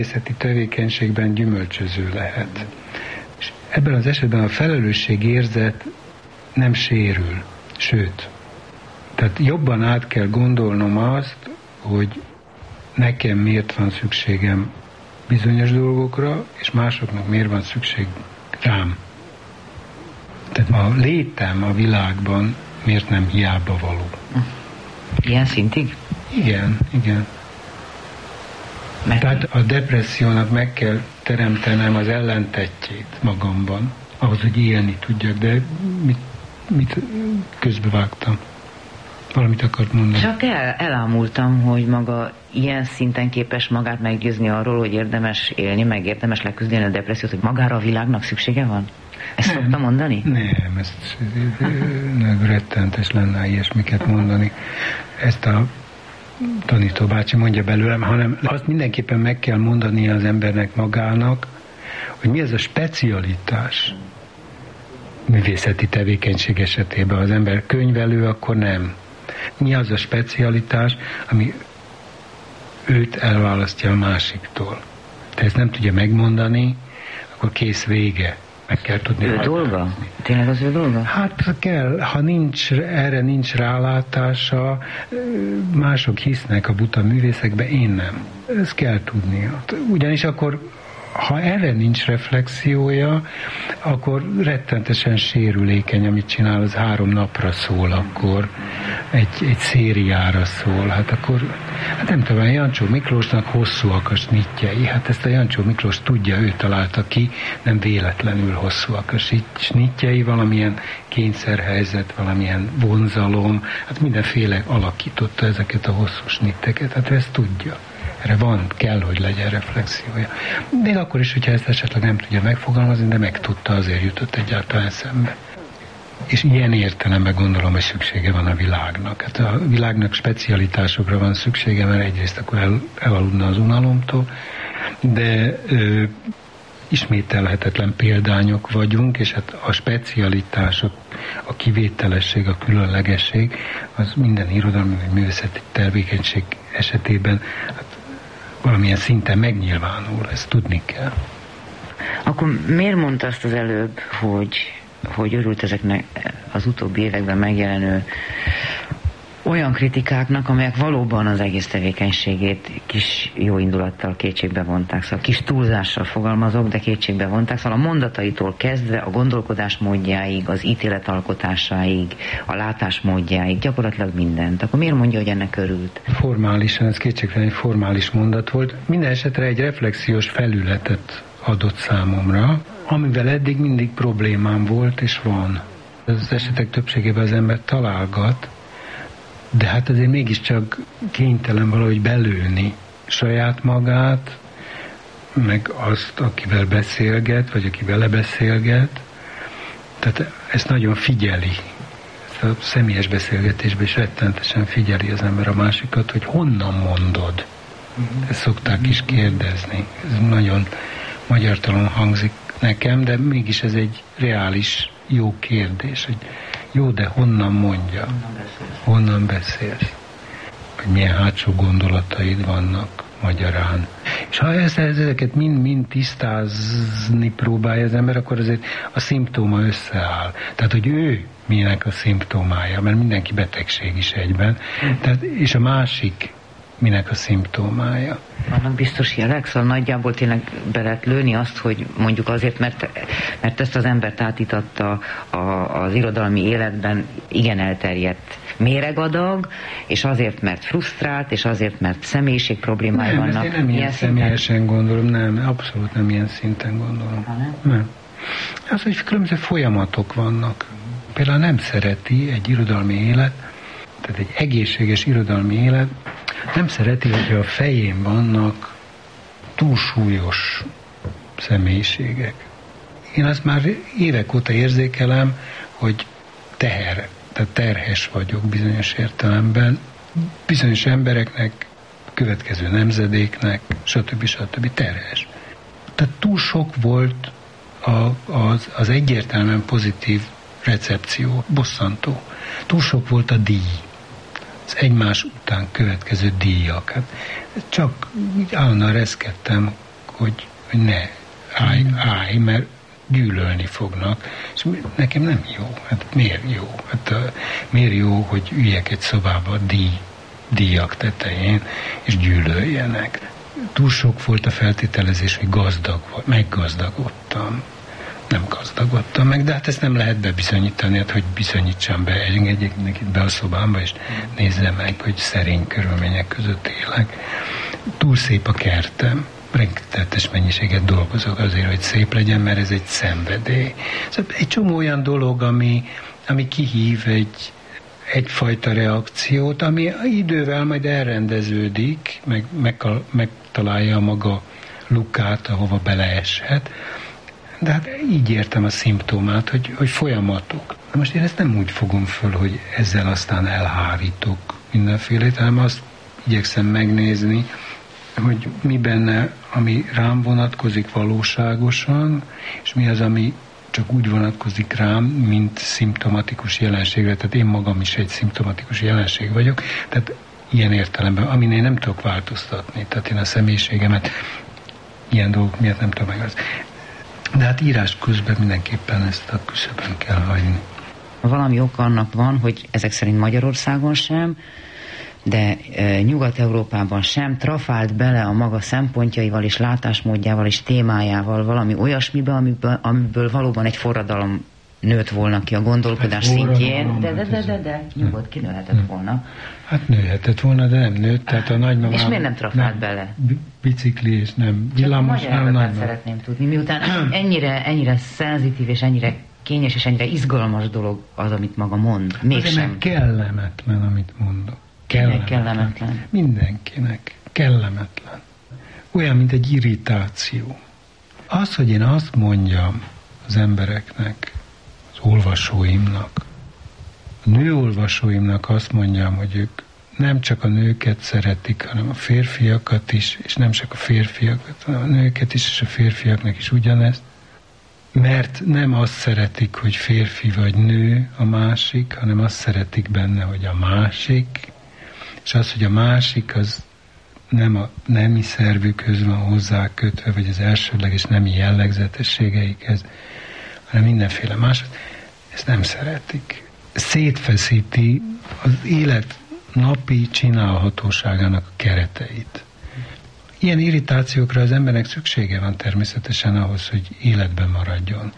művészeti tevékenységben gyümölcsöző lehet. És ebben az esetben a felelősségérzet nem sérül, sőt. Tehát jobban át kell gondolnom azt, hogy nekem miért van szükségem bizonyos dolgokra, és másoknak miért van szükség rám. Tehát a létem a világban miért nem hiába való. Ilyen szintig? Igen. Tehát a depressziónak meg kell teremtenem az ellentettjét magamban, ahhoz, hogy élni tudjak, de mit közbevágtam? Valamit akart mondani. Csak elámultam, hogy maga ilyen szinten képes magát meggyőzni arról, hogy érdemes élni, meg érdemes leküzdeni a depressziót, hogy magára a világnak szüksége van? Ezt szoktam mondani? Nem, ez rettentes lenne ilyesmiket mondani. Ezt a tanító bácsi mondja belőlem, hanem azt mindenképpen meg kell mondani az embernek magának, hogy mi ez a specialitás művészeti tevékenység esetében. Az ember könyvelő, akkor nem. Mi az a specialitás, ami őt elválasztja a másiktól. Ha ezt nem tudja megmondani, akkor kész, vége. Meg kell tudni. Ő dolga? Tényleg az ő dolga? Hát kell, ha erre nincs rálátása, mások hisznek a buta művészekbe, én nem. Ezt kell tudnia. Ugyanis akkor, ha erre nincs reflexiója, akkor rettentesen sérülékeny, amit csinál, az 3 napra szól, akkor egy szériára szól. Hát akkor, nem tudom, Jancsó Miklósnak hosszúak a snitjei. Hát ezt a Jancsó Miklós tudja, ő találta ki, nem véletlenül hosszúak a snitjei, valamilyen kényszerhelyzet, valamilyen vonzalom, hát mindenféle alakította ezeket a hosszú snitteket, hát ő ezt tudja. Erre kell, hogy legyen reflexiója. Még akkor is, hogyha ezt esetleg nem tudja megfogalmazni, de megtudta, azért jutott egyáltalán szembe. És ilyen értelemben gondolom, hogy szüksége van a világnak. Hát a világnak specialitásokra van szüksége, mert egyrészt akkor elaludna az unalomtól, de ismételhetetlen példányok vagyunk, és hát a specialitások, a kivételesség, a különlegesség, az minden irodalmi vagy művészeti tevékenység esetében hát valamilyen szinten megnyilvánul, ezt tudni kell. Akkor miért mondta azt az előbb, hogy örült ezeknek az utóbbi években megjelenő olyan kritikáknak, amelyek valóban az egész tevékenységét kis jó indulattal kétségbe vonták. Szóval kis túlzással fogalmazok, de kétségbe vonták. Szóval a mondataitól kezdve a gondolkodás módjáig, az ítéletalkotásáig, a látásmódjáig, gyakorlatilag mindent. Akkor miért mondja, hogy ennek örült? Formálisan, ez kétségtelen egy formális mondat volt. Minden esetre egy reflexiós felületet adott számomra, amivel eddig mindig problémám volt és van. Az esetek többségében az ember találgat, de hát azért mégiscsak kénytelen valahogy belőni saját magát, meg azt, akivel beszélget, vagy aki vele beszélget. Tehát ezt nagyon figyeli. Ezt a személyes beszélgetésben is rettentesen figyeli az ember a másikat, hogy honnan mondod. Ezt szokták is kérdezni. Ez nagyon magyartalan hangzik nekem, de mégis ez egy reális, jó kérdés, hogy jó, de honnan mondja? Honnan beszélsz? Hogy milyen hátsó gondolataid vannak magyarán. És ha ezeket mind tisztázni próbálja az ember, akkor azért a szimptóma összeáll. Tehát, hogy ő minek a szimptómája, mert mindenki betegség is egyben. Tehát, és a másik minek a szimptómája. Vannak biztos jelek, szóval nagyjából tényleg be lehet lőni azt, hogy mondjuk azért, mert ezt az embert átítatta az irodalmi életben igen elterjedt méregadag, és azért, mert frusztrált, és azért, mert személyiség problémái vannak. Nem, ezt én nem ilyen személyesen gondolom, nem, abszolút nem ilyen szinten gondolom. Nem. Az, hogy különböző folyamatok vannak. Például nem szereti egy irodalmi élet, tehát egy egészséges irodalmi élet, nem szereti, hogy a fején vannak túlsúlyos személyiségek. Én azt már évek óta érzékelem, hogy tehát terhes vagyok bizonyos értelemben, bizonyos embereknek, következő nemzedéknek, stb. Terhes. Tehát túl sok volt az egyértelműen pozitív recepció, bosszantó. Túl sok volt a díj. Az egymás után következő díjak. Hát csak állandóan reszkedtem, hogy ne állj, mert gyűlölni fognak. És nekem nem jó. Hát miért jó? Hát miért jó, hogy üljek egy szobába díjak tetején, és gyűlöljenek? Túl sok volt a feltételezés, hogy meggazdagodtam. Nem gazdagodtam meg, de hát ezt nem lehet bebizonyítani, hát hogy bizonyítsam be, engedjék mindenkit be a szobámba, és nézzem meg, hogy szerény körülmények között élek. Túl szép a kertem, rengetetes mennyiséget dolgozok azért, hogy szép legyen, mert ez egy szenvedély. Szóval egy csomó olyan dolog, ami kihív egyfajta reakciót, ami idővel majd elrendeződik, megtalálja maga lukát, ahova beleeshet. De hát így értem a szimptomát, hogy folyamatok. Na most én ezt nem úgy fogom föl, hogy ezzel aztán elhárítok mindenfélét, hanem azt igyekszem megnézni, hogy mi benne, ami rám vonatkozik valóságosan, és mi az, ami csak úgy vonatkozik rám, mint szimptomatikus jelenségre. Tehát én magam is egy szimptomatikus jelenség vagyok. Tehát ilyen értelemben, amin én nem tudok változtatni. Tehát én a személyiségemet ilyen dolgok miatt nem tudom megváltoztatni. De hát írás közben mindenképpen ezt a küszöbön kell hagyni. Valami oka annak van, hogy ezek szerint Magyarországon sem, de Nyugat-Európában sem trafált bele a maga szempontjaival és látásmódjával és témájával valami olyasmibe, amiből valóban egy forradalom nőtt volna ki a gondolkodás szintjén. De nyugodt kinőhetett volna. Hát nőhetett volna, de nem nőtt. Tehát a nagymamám... És miért nem trafált bele? Bicikli és nem villamos. Csak szeretném tudni. Miután ennyire szenzitív és ennyire kényes és ennyire izgalmas dolog az, amit maga mond. Mégsem. Azért kellemetlen, amit mondok. Kellemetlen. Mindenkinek. Kellemetlen. Olyan, mint egy irritáció. Az, hogy én azt mondjam az embereknek, az olvasóimnak, a nőolvasóimnak azt mondjam, hogy ők nem csak a nőket szeretik, hanem a férfiakat is, és nem csak a férfiakat, hanem a nőket is, és a férfiaknak is ugyanezt, mert nem azt szeretik, hogy férfi vagy nő a másik, hanem azt szeretik benne, hogy a másik, és az, hogy a másik az nem a nemi szervükhöz van hozzá kötve, vagy az elsődleges nemi jellegzetességeikhez, hanem mindenféle más. Ezt nem szeretik. Szétfeszíti az élet napi csinálhatóságának a kereteit. Ilyen irritációkra az embernek szüksége van természetesen ahhoz, hogy életben maradjon.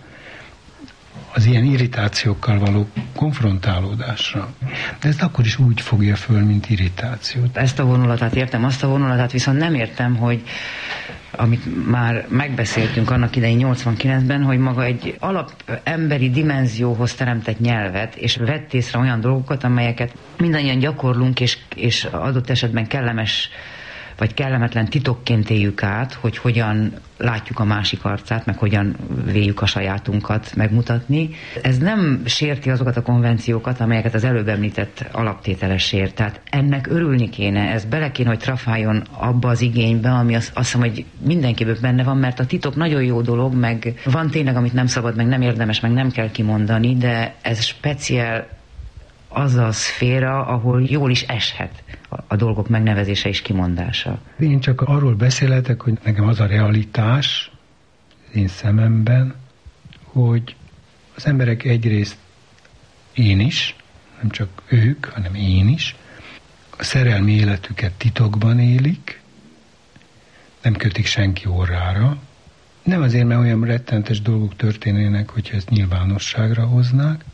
Az ilyen irritációkkal való konfrontálódásra. De ezt akkor is úgy fogja föl, mint irritációt. Ezt a vonulatát értem, azt a vonulatát viszont nem értem, hogy amit már megbeszéltünk annak idején 89-ben, hogy maga egy alap emberi dimenzióhoz teremtett nyelvet, és vett észre olyan dolgokat, amelyeket mindannyian gyakorlunk, és adott esetben kellemes vagy kellemetlen titokként éljük át, hogy hogyan látjuk a másik arcát, meg hogyan véljük a sajátunkat megmutatni. Ez nem sérti azokat a konvenciókat, amelyeket az előbb említett alaptételes sért. Tehát ennek örülni kéne, ez bele kéne, hogy trafáljon abba az igénybe, ami azt hiszem, hogy mindenkiből benne van, mert a titok nagyon jó dolog, meg van tényleg, amit nem szabad, meg nem érdemes, meg nem kell kimondani, de ez speciál az a szféra, ahol jól is eshet a dolgok megnevezése és kimondása. Én csak arról beszélhetek, hogy nekem az a realitás én szememben, hogy az emberek egyrészt én is, nem csak ők, hanem én is, a szerelmi életüket titokban élik, nem kötik senki orrára, nem azért, mert olyan rettentes dolgok történnének, hogyha ezt nyilvánosságra hoznák,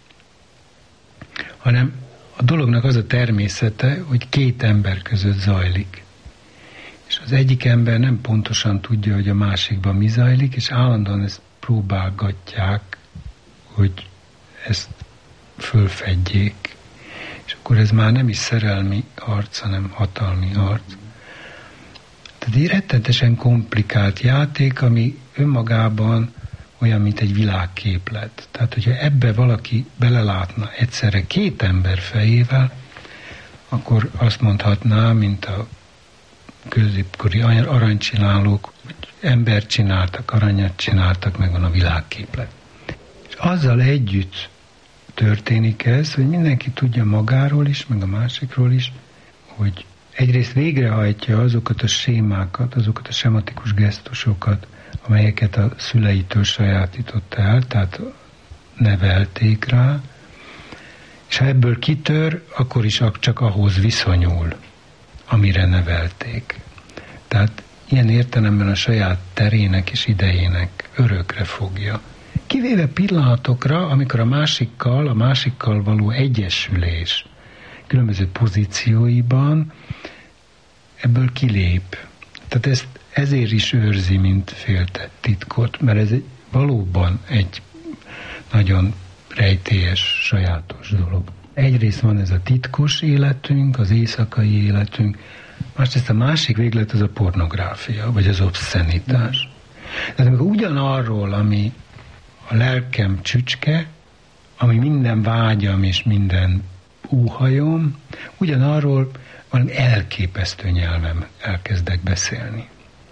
hanem a dolognak az a természete, hogy két ember között zajlik. És az egyik ember nem pontosan tudja, hogy a másikban mi zajlik, és állandóan ezt próbálgatják, hogy ezt fölfedjék. És akkor ez már nem is szerelmi harc, hanem hatalmi harc. Tehát egy rettentesen komplikált játék, ami önmagában olyan, mint egy világképlet. Tehát, hogyha ebbe valaki belelátna egyszerre két ember fejével, akkor azt mondhatná, mint a középkori aranycsinálók, hogy embert csináltak, aranyat csináltak, megvan a világképlet. És azzal együtt történik ez, hogy mindenki tudja magáról is, meg a másikról is, hogy egyrészt végrehajtja azokat a sémákat, azokat a sematikus gesztusokat, amelyeket a szüleitől sajátított el, tehát nevelték rá, és ha ebből kitör, akkor is csak ahhoz viszonyul, amire nevelték. Tehát ilyen értelemben a saját terének és idejének örökre fogja. Kivéve pillanatokra, amikor a másikkal való egyesülés különböző pozícióiban ebből kilép. Tehát ezért is őrzi, mint féltett titkot, mert ez valóban egy nagyon rejtélyes, sajátos dolog. Egyrészt van ez a titkos életünk, az éjszakai életünk, másrészt a másik véglet az a pornográfia, vagy az obszenitás. Tehát amikor ugyanarról, ami a lelkem csücske, ami minden vágyam és minden óhajom, ugyanarról valami elképesztő nyelvem elkezdek beszélni.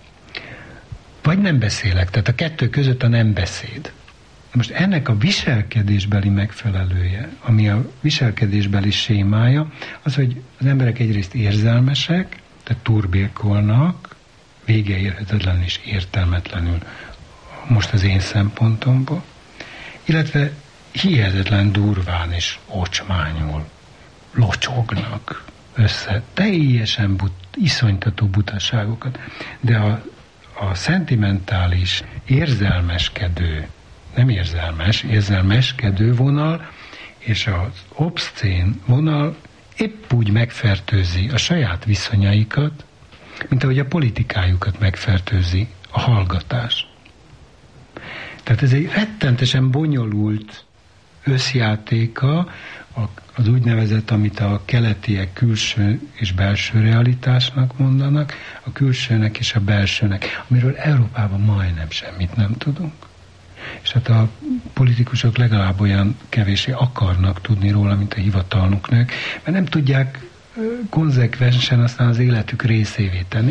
Vagy nem beszélek, tehát a kettő között a nem beszéd. Most ennek a viselkedésbeli megfelelője, ami a viselkedésbeli sémája, az, hogy az emberek egyrészt érzelmesek, tehát turbékolnak, vége érhetetlen és értelmetlenül, most az én szempontomból, illetve hihetetlen durván és ocsmányul locsognak össze, teljesen iszonytató butaságokat. De a szentimentális, érzelmeskedő, nem érzelmeskedő vonal és az obszcén vonal épp úgy megfertőzi a saját viszonyaikat, mint ahogy a politikájukat megfertőzi a hallgatás. Tehát ez egy rettentesen bonyolult összjátéka az úgynevezett, amit a keletiek külső és belső realitásnak mondanak, a külsőnek és a belsőnek, amiről Európában majdnem semmit nem tudunk. És hát a politikusok legalább olyan kevéssé akarnak tudni róla, mint a hivatalnok nők, mert nem tudják konzekvensen aztán az életük részévé tenni.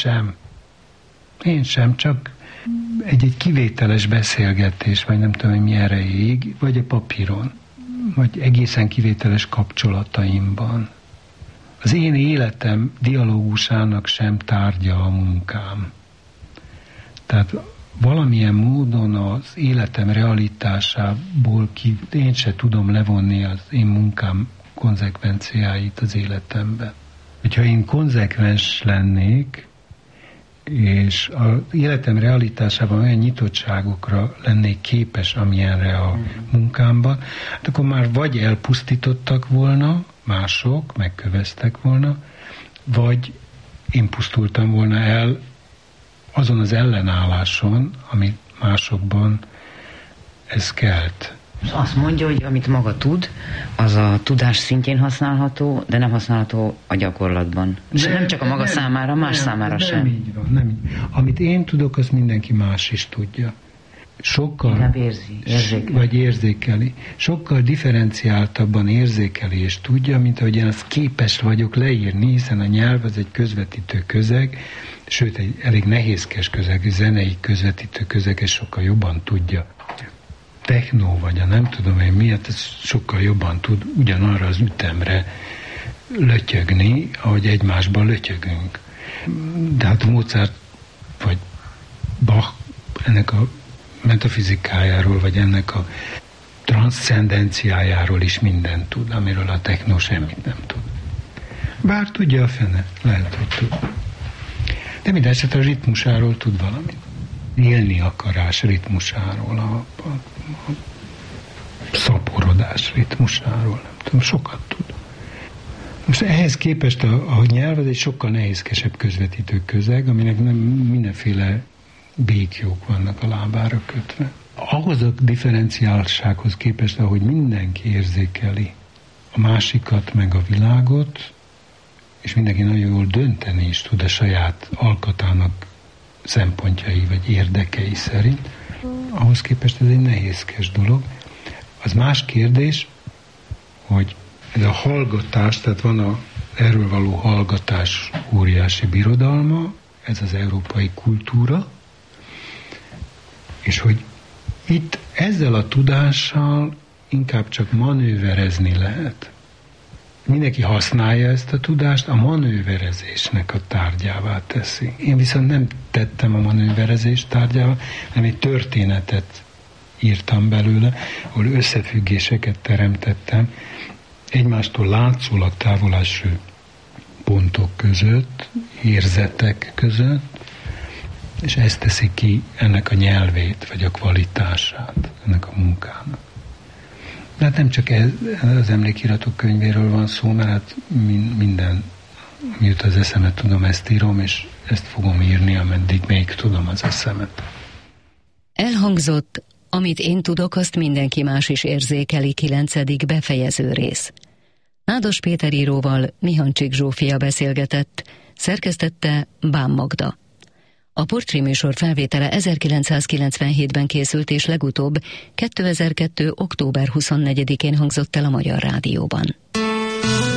Én sem, csak egy kivételes beszélgetés, vagy nem tudom, hogy mi erejéig, vagy a papíron, vagy egészen kivételes kapcsolataimban. Az én életem dialógusának sem tárgya a munkám. Tehát valamilyen módon az életem realitásából én se tudom levonni az én munkám konzekvenciáit az életemben. Hogyha én konzekvens lennék, és az életem realitásában olyan nyitottságokra lennék képes, amilyenre a munkámban, hát akkor már vagy elpusztítottak volna mások, megköveztek volna, vagy én pusztultam volna el azon az ellenálláson, amit másokban ez kelt. Azt mondja, hogy amit maga tud, az a tudás szintjén használható, de nem használható a gyakorlatban. De nem csak a maga számára, más számára sem. Nem így van, nem így. Amit én tudok, azt mindenki más is tudja. Sokkal érzékeli. Sokkal differenciáltabban érzékeli és tudja, mint ahogy én azt képes vagyok leírni, hiszen a nyelv az egy közvetítő közeg, sőt egy elég nehézkes közeg, zenei közvetítő közeg, és sokkal jobban tudja. Techno vagy a nem tudom én miért, ez sokkal jobban tud ugyanarra az ütemre lötyögni, ahogy egymásban lötyögünk. De hát Mozart vagy Bach ennek a metafizikájáról, vagy ennek a transzcendenciájáról is mindent tud, amiről a techno semmit nem tud. Bár tudja a fene, lehet, hogy tud. De minden esetre a ritmusáról tud valamit. Élni akarás ritmusáról, a szaporodás ritmusáról, nem tudom, sokat tud. Most ehhez képest a nyelv az egy sokkal nehézkesebb közvetítő közeg, aminek nem mindenféle békjók vannak a lábára kötve. Ahhoz a differenciáltsághoz képest, ahogy mindenki érzékeli a másikat meg a világot, és mindenki nagyon jól dönteni is tud a saját alkatának szempontjai vagy érdekei szerint, ahhoz képest ez egy nehézkes dolog. Az más kérdés, hogy ez a hallgatás, tehát van a erről való hallgatás óriási birodalma, ez az európai kultúra, és hogy itt ezzel a tudással inkább csak manőverezni lehet. Mindenki használja ezt a tudást, a manőverezésnek a tárgyává teszi. Én viszont nem tettem a manőverezést tárgyává, hanem egy történetet írtam belőle, ahol összefüggéseket teremtettem egymástól látszólag távol eső pontok között, érzetek között, és ez teszi ki ennek a nyelvét, vagy a kvalitását, ennek a munkának. De hát nem csak az emlékiratok könyvéről van szó, mert hát minden, miut az eszemet tudom, ezt írom, és ezt fogom írni, ameddig még tudom az eszemet. Elhangzott, amit én tudok, azt mindenki más is érzékeli 9. befejező rész. Nádas Péter íróval Mihancsik Zsófia beszélgetett, szerkesztette Bán Magda. A portréműsor felvétele 1997-ben készült, és legutóbb 2002. október 24-én hangzott el a Magyar Rádióban.